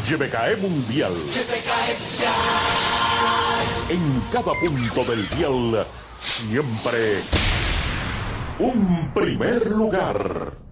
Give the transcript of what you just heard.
YBKE Mundial. YBKE Mundial. En cada punto del dial, siempre un primer lugar.